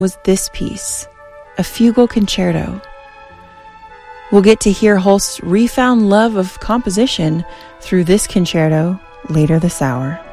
was this piece, a fugal concerto. We'll get to hear Holst's refound love of composition through this concerto later this hour.